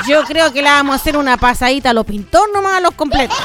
Yo creo que le vamos a hacer una pasadita a los pintores nomás, a los completos.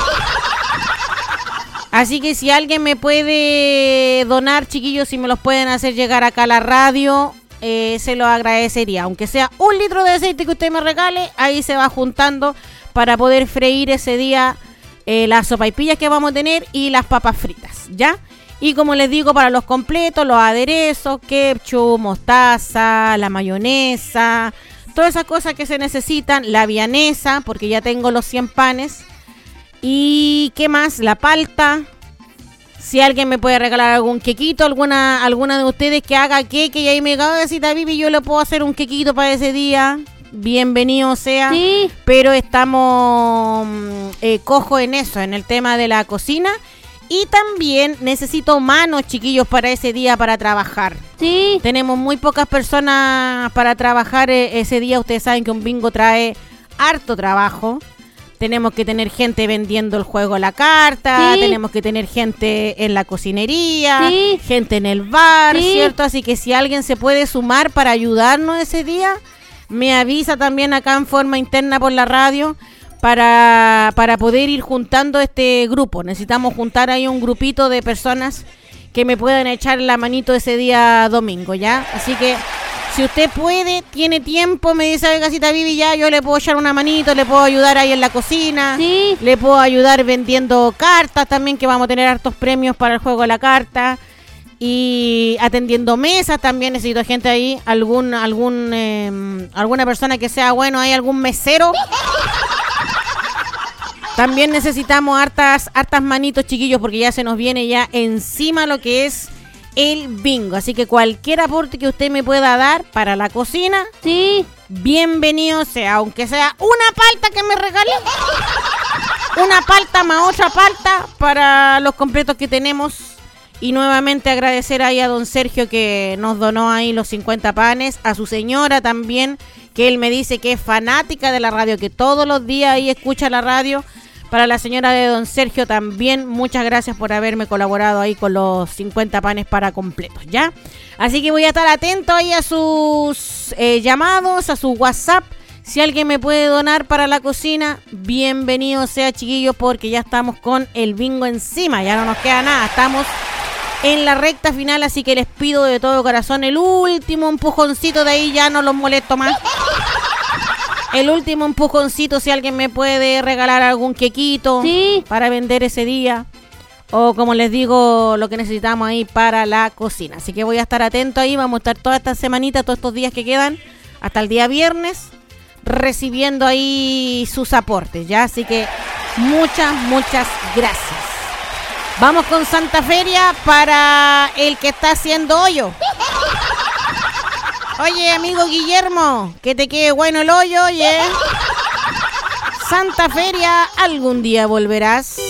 Así que si alguien me puede donar, chiquillos, si me los pueden hacer llegar acá a la radio, se lo agradecería. Aunque sea 1 litro de aceite que usted me regale, ahí se va juntando para poder freír ese día las sopaipillas que vamos a tener y las papas fritas, ¿ya? Y como les digo, para los completos, los aderezos, ketchup, mostaza, la mayonesa, todas esas cosas que se necesitan, la vianesa, porque ya tengo los 100 panes. Y ¿qué más? La palta. Si alguien me puede regalar algún quequito, alguna de ustedes que haga queque y ahí me diga, decita Vivi, yo le puedo hacer un quequito para ese día. Bienvenido sea. Sí. Pero estamos cojo en eso, en el tema de la cocina. Y también necesito manos, chiquillos, para ese día para trabajar. Sí. Tenemos muy pocas personas para trabajar ese día. Ustedes saben que un bingo trae harto trabajo. Tenemos que tener gente vendiendo el juego a la carta. Sí. Tenemos que tener gente en la cocinería. Sí. Gente en el bar, sí. ¿Cierto? Así que si alguien se puede sumar para ayudarnos ese día, me avisa también acá en forma interna por la radio. Para poder ir juntando este grupo. Necesitamos juntar ahí un grupito de personas que me puedan echar la manito ese día domingo, ¿ya? Así que si usted puede, tiene tiempo, me dice, casita Vivi, ya yo le puedo echar una manito, le puedo ayudar ahí en la cocina, sí. Le puedo ayudar vendiendo cartas también, que vamos a tener hartos premios para el juego de la carta. Y atendiendo mesas también necesito gente ahí, alguna persona que sea bueno, hay algún mesero. También necesitamos hartas manitos, chiquillos, porque ya se nos viene ya encima lo que es el bingo. Así que cualquier aporte que usted me pueda dar para la cocina, sí, bienvenido sea. Aunque sea una palta que me regale, una palta más otra palta para los completos que tenemos. Y nuevamente agradecer ahí a don Sergio que nos donó ahí los 50 panes. A su señora también, que él me dice que es fanática de la radio, que todos los días ahí escucha la radio. Para la señora de don Sergio también, muchas gracias por haberme colaborado ahí con los 50 panes para completos, ¿ya? Así que voy a estar atento ahí a sus llamados, a su WhatsApp. Si alguien me puede donar para la cocina, bienvenido sea, chiquillos, porque ya estamos con el bingo encima, ya no nos queda nada, estamos en la recta final, así que les pido de todo corazón el último empujoncito, de ahí ya no los molesto más. El último empujoncito, si alguien me puede regalar algún quequito, sí, para vender ese día. O como les digo, lo que necesitamos ahí para la cocina. Así que voy a estar atento ahí, vamos a estar toda esta semanita, todos estos días que quedan, hasta el día viernes, recibiendo ahí sus aportes, ¿ya? Así que muchas gracias. Vamos con Santa Feria para el que está haciendo hoyo. Oye, amigo Guillermo, que te quede bueno el hoyo, oye. Santa Feria, algún día volverás.